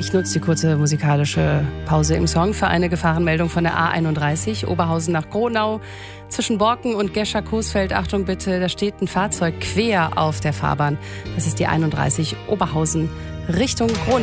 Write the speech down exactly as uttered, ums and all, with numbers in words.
Ich nutze die kurze musikalische Pause im Song für eine Gefahrenmeldung von der A einunddreißig, Oberhausen nach Gronau. Zwischen Borken und Gescher-Coesfeld, Achtung bitte, da steht ein Fahrzeug quer auf der Fahrbahn. Das ist die einunddreißig Oberhausen Richtung Gronau.